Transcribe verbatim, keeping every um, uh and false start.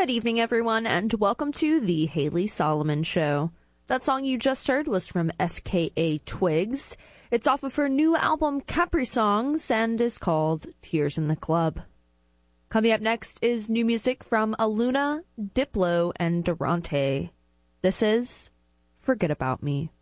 Good evening, everyone, and welcome to the Haley Solomon Show. That song you just heard was from F K A Twigs. It's off of her new album, Capri Songs, and is called Tears in the Club. Coming up next is new music from Aluna, Diplo, and Durante. This is Forget About Me.